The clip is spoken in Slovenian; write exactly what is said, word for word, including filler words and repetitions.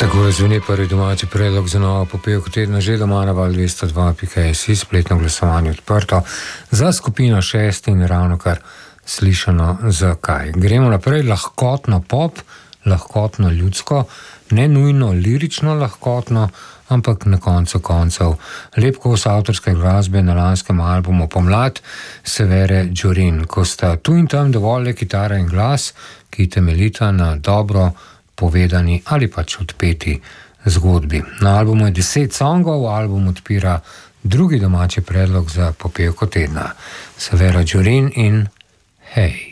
Tako razvini prvi domači predlog za novo popevko tedna, že doma na val dvesto dva pika si, spletno glasovanje odprto za skupino šest in ravno kar slišano zakaj. Gremo naprej, lahkotno pop, lahkotno ljudsko, ne nujno lirično lahkotno, ampak na koncu koncev lep kos avtorske glasbe na lanskem albumu Pomlad Severe Džurin, ko sta tu in tam dovolj le kitara in glas, ki temeljita na dobro povedani ali pač odpeti zgodbi. Na albumu je deset songov, album odpira drugi domači predlog za popevko tedna. Severa Džurin in Hej.